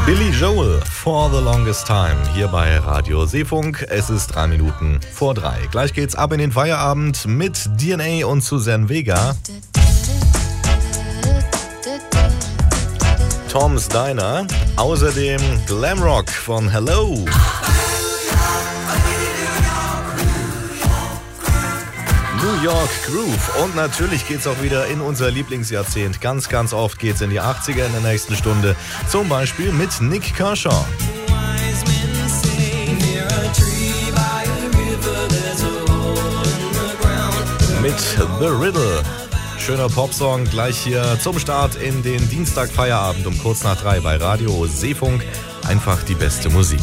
Billy Joel, For the Longest Time, hier bei Radio Seefunk. Es ist 3 Minuten vor 3. Gleich geht's ab in den Feierabend mit DNA und Suzanne Vega. Tom's Diner, außerdem Glamrock von Hello. New York Groove und natürlich geht's auch wieder in unser Lieblingsjahrzehnt. Ganz, ganz oft geht's in die 80er in der nächsten Stunde. Zum Beispiel mit Nick Kershaw. Mit The Riddle. Schöner Popsong gleich hier zum Start in den Dienstagfeierabend um kurz nach 3 bei Radio Seefunk. Einfach die beste Musik.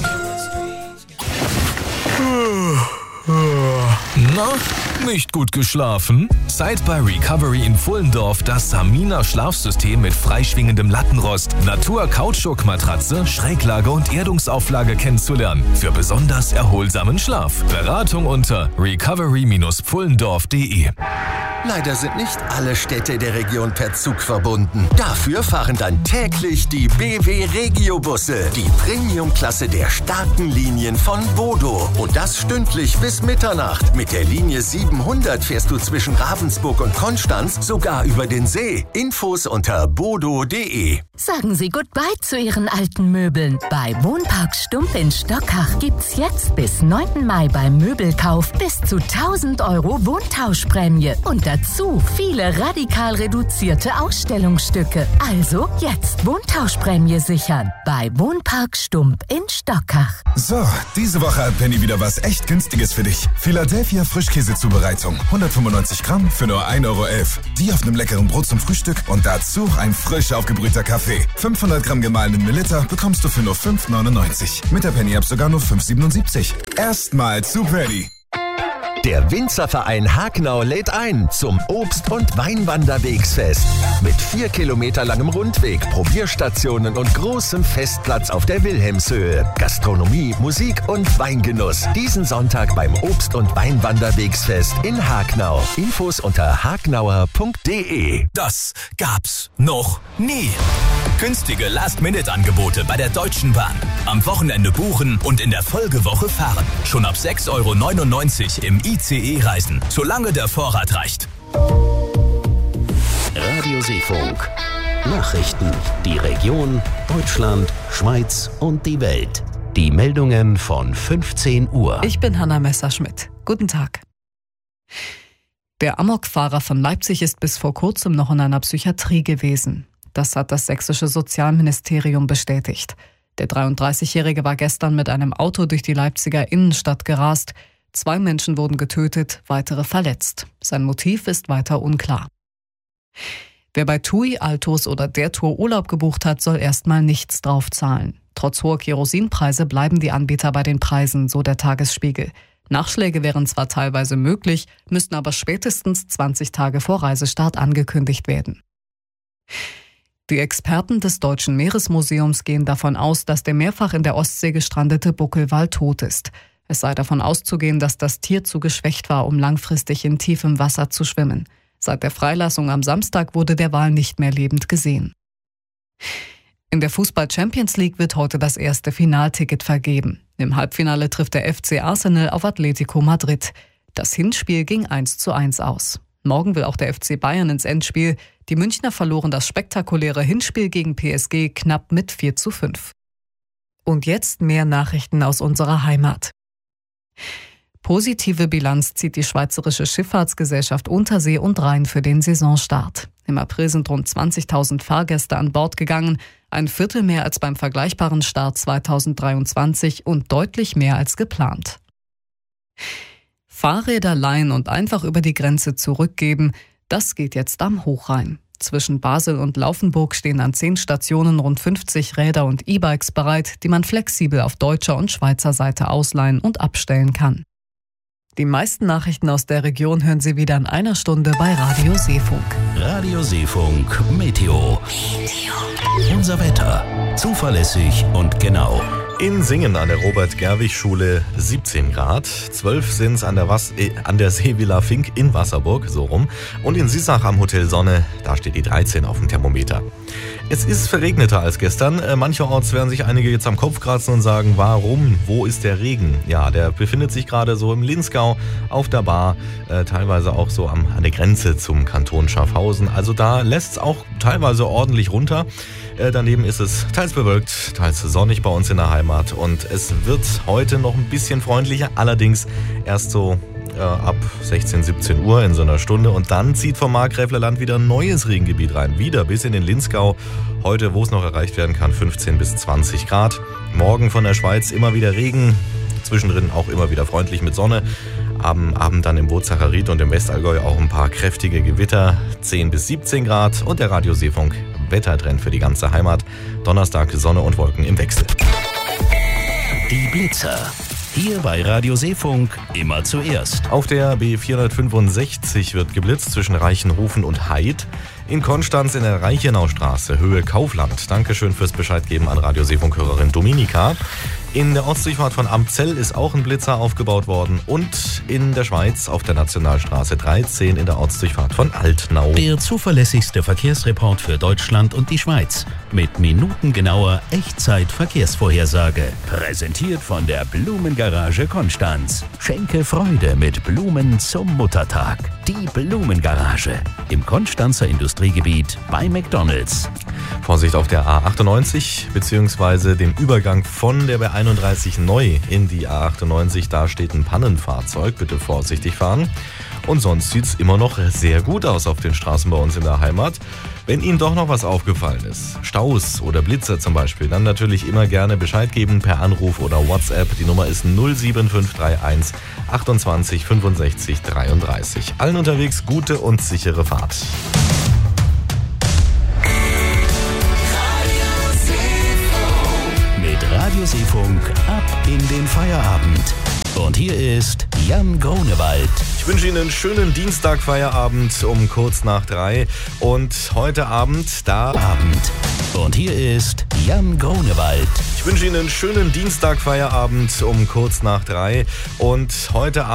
Na, nicht gut geschlafen? Seid bei Recovery in Pfullendorf das Samina Schlafsystem mit freischwingendem Lattenrost, Natur-Kautschuk-Matratze, Schräglage und Erdungsauflage kennenzulernen. Für besonders erholsamen Schlaf. Beratung unter recovery-pfullendorf.de. Leider sind nicht alle Städte der Region per Zug verbunden. Dafür fahren dann täglich die BW Regio-Busse, die Premium-Klasse der starken Linien von Bodo. Und das stündlich bis Mitternacht. Mit der Linie 700 fährst du zwischen Ravensburg und Konstanz sogar über den See. Infos unter bodo.de. Sagen Sie Goodbye zu Ihren alten Möbeln. Bei Wohnpark Stump in Stockach gibt's jetzt bis 9. Mai beim Möbelkauf bis zu 1.000 € Wohntauschprämie. Und dazu viele radikal reduzierte Ausstellungsstücke. Also jetzt Wohntauschprämie sichern. Bei Wohnpark Stump in Stockach. So, diese Woche hat Penny wieder was echt Günstiges für dich. Philadelphia Frischkäsezubereitung. 195 Gramm für nur 1,11 €. Die auf einem leckeren Brot zum Frühstück und dazu ein frisch aufgebrühter Kaffee. 500 Gramm gemahlenen Melitta bekommst du für nur 5,99. Mit der Penny-App sogar nur 5,77. Erstmal zu Penny. Der Winzerverein Hagnau lädt ein zum Obst- und Weinwanderwegsfest. Mit 4 Kilometer langem Rundweg, Probierstationen und großem Festplatz auf der Wilhelmshöhe. Gastronomie, Musik und Weingenuss. Diesen Sonntag beim Obst- und Weinwanderwegsfest in Hagnau. Infos unter hagnauer.de. Das gab's noch nie. Günstige Last-Minute-Angebote bei der Deutschen Bahn. Am Wochenende buchen und in der Folgewoche fahren. Schon ab 6,99 € im ICE reisen, solange der Vorrat reicht. Radio Seefunk. Nachrichten. Die Region, Deutschland, Schweiz und die Welt. Die Meldungen von 15 Uhr. Ich bin Hanna Messerschmidt. Guten Tag. Der Amokfahrer von Leipzig ist bis vor kurzem noch in einer Psychiatrie gewesen. Das hat das sächsische Sozialministerium bestätigt. Der 33-Jährige war gestern mit einem Auto durch die Leipziger Innenstadt gerast. 2 Menschen wurden getötet, weitere verletzt. Sein Motiv ist weiter unklar. Wer bei TUI, Altos oder der Tour Urlaub gebucht hat, soll erstmal nichts draufzahlen. Trotz hoher Kerosinpreise bleiben die Anbieter bei den Preisen, so der Tagesspiegel. Nachschläge wären zwar teilweise möglich, müssten aber spätestens 20 Tage vor Reisestart angekündigt werden. Die Experten des Deutschen Meeresmuseums gehen davon aus, dass der mehrfach in der Ostsee gestrandete Buckelwal tot ist. Es sei davon auszugehen, dass das Tier zu geschwächt war, um langfristig in tiefem Wasser zu schwimmen. Seit der Freilassung am Samstag wurde der Wal nicht mehr lebend gesehen. In der Fußball-Champions League wird heute das erste Finalticket vergeben. Im Halbfinale trifft der FC Arsenal auf Atletico Madrid. Das Hinspiel ging 1:1 aus. Morgen will auch der FC Bayern ins Endspiel. Die Münchner verloren das spektakuläre Hinspiel gegen PSG knapp mit 4:5. Und jetzt mehr Nachrichten aus unserer Heimat. Positive Bilanz zieht die Schweizerische Schifffahrtsgesellschaft Untersee und Rhein für den Saisonstart. Im April sind rund 20.000 Fahrgäste an Bord gegangen, ein Viertel mehr als beim vergleichbaren Start 2023 und deutlich mehr als geplant. Fahrräder leihen und einfach über die Grenze zurückgeben, das geht jetzt am Hochrhein. Zwischen Basel und Laufenburg stehen an 10 Stationen rund 50 Räder und E-Bikes bereit, die man flexibel auf deutscher und Schweizer Seite ausleihen und abstellen kann. Die meisten Nachrichten aus der Region hören Sie wieder in einer Stunde bei Radio Seefunk. Radio Seefunk Meteo. Unser Wetter. Zuverlässig und genau. In Singen an der Robert-Gerwig-Schule 17 Grad, 12 sind es an der Seevilla Fink in Wasserburg, so rum. Und in Sissach am Hotel Sonne, da steht die 13 auf dem Thermometer. Es ist verregneter als gestern. Mancherorts werden sich einige jetzt am Kopf kratzen und sagen, warum? Wo ist der Regen? Ja, der befindet sich gerade so im Linzgau auf der Bar, teilweise auch so an der Grenze zum Kanton Schaffhausen. Also da lässt es auch teilweise ordentlich runter. Daneben ist es teils bewölkt, teils sonnig bei uns in der Heimat und es wird heute noch ein bisschen freundlicher, allerdings erst so ab 16, 17 Uhr in so einer Stunde und dann zieht vom Markgräflerland wieder ein neues Regengebiet rein, wieder bis in den Linzgau. Heute, wo es noch erreicht werden kann, 15 bis 20 Grad. Morgen von der Schweiz immer wieder Regen, zwischendrin auch immer wieder freundlich mit Sonne. Am Abend dann im Wurzacher Ried und im Westallgäu auch ein paar kräftige Gewitter, 10 bis 17 Grad und der Radio Seefunk Wettertrend für die ganze Heimat. Donnerstag Sonne und Wolken im Wechsel. Die Blitzer. Hier bei Radio Seefunk immer zuerst. Auf der B465 wird geblitzt zwischen Reichenhofen und Heid. In Konstanz in der Reichenaustraße, Höhe Kaufland. Dankeschön fürs Bescheidgeben an Radio Seefunk-Hörerin Dominika. In der Ostdurchfahrt von Amzell ist auch ein Blitzer aufgebaut worden. Und in der Schweiz auf der Nationalstraße 13 in der Ortsdurchfahrt von Altnau. Der zuverlässigste Verkehrsreport für Deutschland und die Schweiz. Mit minutengenauer Echtzeit-Verkehrsvorhersage. Präsentiert von der Blumengarage Konstanz. Schenke Freude mit Blumen zum Muttertag. Die Blumengarage. Im Konstanzer Industriegebiet bei McDonald's. Vorsicht auf der A98 bzw. dem Übergang von der B31 neu in die A98. Da steht ein Pannenfahrzeug. Bitte vorsichtig fahren. Und sonst sieht es immer noch sehr gut aus auf den Straßen bei uns in der Heimat. Wenn Ihnen doch noch was aufgefallen ist, Staus oder Blitzer zum Beispiel, dann natürlich immer gerne Bescheid geben per Anruf oder WhatsApp. Die Nummer ist 07531 28 65 33. Allen unterwegs gute und sichere Fahrt. Mit Radio Seefunk ab in den Feierabend. Und hier ist Jan Grunewald. Ich wünsche Ihnen einen schönen Dienstagfeierabend um kurz nach 3. Und heute Abend Und hier ist Jan Grunewald. Ich wünsche Ihnen einen schönen Dienstagfeierabend um kurz nach 3. Und heute Abend